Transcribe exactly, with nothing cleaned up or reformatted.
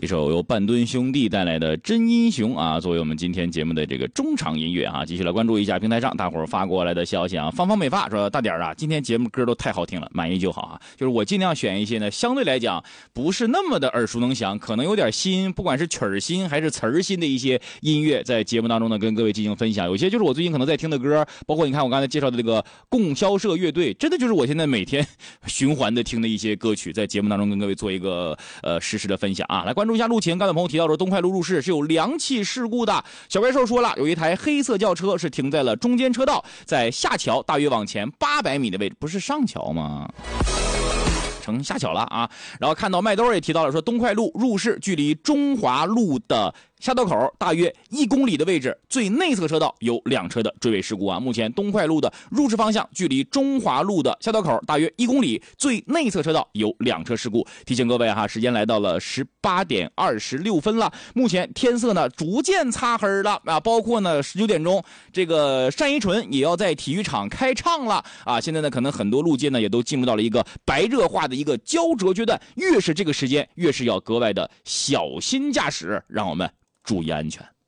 一首由半吨兄弟带来的真英雄啊，作为我们今天节目的这个中场音乐啊，继续来关注一下平台上大伙儿发过来的消息啊。芳芳美发说，大点啊，今天节目歌都太好听了，满意就好啊。就是我尽量选一些呢，相对来讲不是那么的耳熟能详，可能有点新，不管是曲儿新还是词儿新的一些音乐，在节目当中呢跟各位进行分享。有些就是我最近可能在听的歌，包括你看我刚才介绍的这个供销社乐队，真的就是我现在每天循环的听的一些歌曲，在节目当中跟各位做一个呃实时的分享啊。来关注一下路情，刚才朋友提到说东快路入市是有两起事故的。小怪兽说了，有一台黑色轿车是停在了中间车道，在下桥大约往前八百米的位置，不是上桥吗？成下桥了啊。然后看到麦兜也提到了说，东快路入市距离中华路的下道口大约一公里的位置，最内侧车道有两车的追尾事故啊。目前东快路的入市方向距离中华路的下道口大约一公里，最内侧车道有两车事故。提醒各位哈，时间来到了十八点二十六分了，目前天色呢逐渐擦黑了啊，包括呢十九点钟这个单依纯也要在体育场开唱了啊。现在呢可能很多路街呢也都进入到了一个白热化的一个焦灼阶段，越是这个时间越是要格外的小心驾驶，让我们注意安全。